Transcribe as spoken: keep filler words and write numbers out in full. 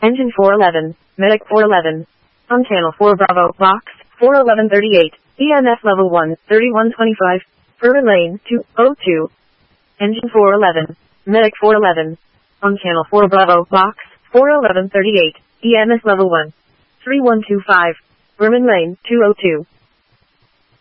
Engine four eleven, Medic four eleven. On channel four Bravo, box, four eleven thirty-eight, E M S level one, thirty-one twenty-five, further lane, two oh two. Engine four eleven, Medic four eleven. On channel four Bravo, box, four eleven thirty-eight, E M S level one, three one two five, Berman lane, two oh two.